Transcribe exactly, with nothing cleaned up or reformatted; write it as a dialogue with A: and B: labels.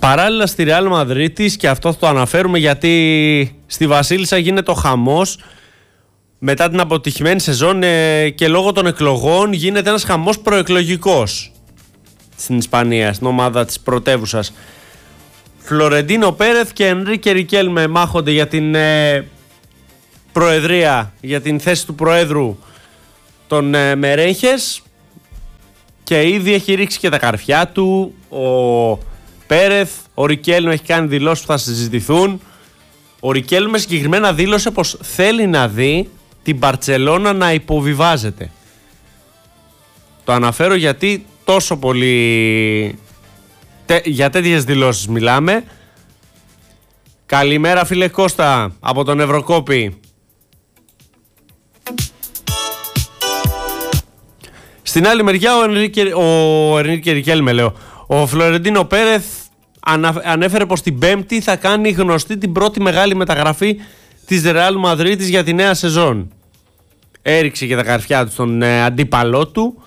A: Παράλληλα στη Ρεάλ Μαδρίτης, και αυτό το αναφέρουμε γιατί στη Βασίλισσα γίνεται ο χαμός μετά την αποτυχημένη σεζόν ε, και λόγω των εκλογών γίνεται ένας χαμός προεκλογικός στην Ισπανία, στην ομάδα της πρωτεύουσας. Φλωρεντίνο Πέρεθ και Ενρίκε Ρικέλμε μάχονται για την ε, προεδρία, για την θέση του προέδρου των ε, Μερέχες, και ήδη έχει ρίξει και τα καρφιά του ο Πέρεθ. Ο Ρικέλμε έχει κάνει δηλώσεις που θα συζητηθούν. Ο Ρικέλμε συγκεκριμένα δήλωσε πως θέλει να δει την Μπαρτσελώνα να υποβιβάζεται. Το αναφέρω γιατί τόσο πολύ Τε, για τέτοιες δηλώσεις μιλάμε. Καλημέρα φίλε Κώστα από τον Ευρωκόπη. Στην άλλη μεριά ο Ενρίκε, ο Ενρίκε Ρικέλμε λέω, ο Φλωρεντίνο Πέρεθ ανα, ανέφερε πως την Πέμπτη θα κάνει γνωστή την πρώτη μεγάλη μεταγραφή της Ρεάλ Μαδρίτης για τη νέα σεζόν. Έριξε και τα καρφιά του στον ε, αντίπαλό του